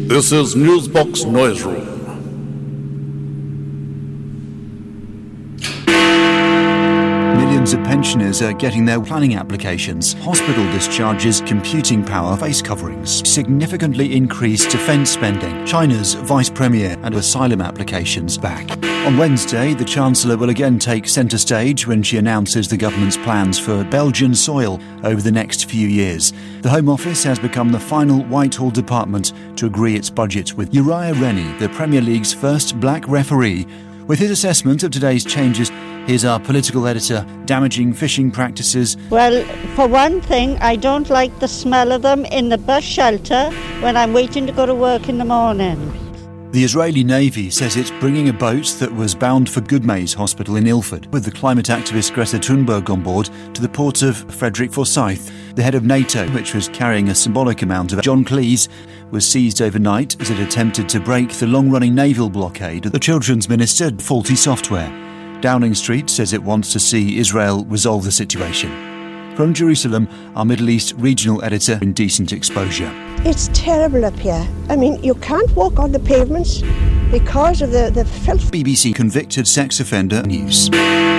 This is Newsbox Noise Room. Millions of pensioners are getting their planning applications, hospital discharges, computing power, face coverings, significantly increased defence spending, China's vice premier and asylum applications back. On Wednesday, the Chancellor will again take centre stage when she announces the government's plans for Belgian soil over the next few years. The Home Office has become the final Whitehall department to agree its budget, with Uriah Rennie, the Premier League's first black referee. With his assessment of today's changes, here's our political editor. Damaging fishing practices. Well, for one thing, I don't like the smell of them in the bus shelter when I'm waiting to go to work in the morning. The Israeli Navy says it's bringing a boat that was bound for Goodmayes Hospital in Ilford, with the climate activist Greta Thunberg on board, to the port of Frederick Forsyth. The head of NATO, which was carrying a symbolic amount of John Cleese, was seized overnight as it attempted to break the long-running naval blockade of the children's minister, faulty software. Downing Street says it wants to see Israel resolve the situation. From Jerusalem, our Middle East regional editor, Indecent Exposure. It's terrible up here. I mean, you can't walk on the pavements because of the filth. BBC convicted sex offender news.